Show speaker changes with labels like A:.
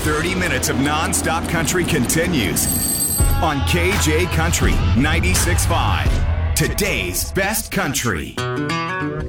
A: 30 minutes of non-stop country continues on KJ Country 96.5. Today's best country.